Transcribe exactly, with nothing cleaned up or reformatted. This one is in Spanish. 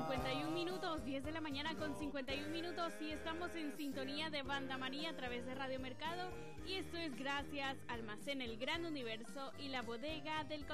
cincuenta y un minutos, diez de la mañana con cincuenta y un minutos, y estamos en sintonía de Banda María a través de Radio Mercado, y esto es gracias Almacén El Gran Universo y la Bodega del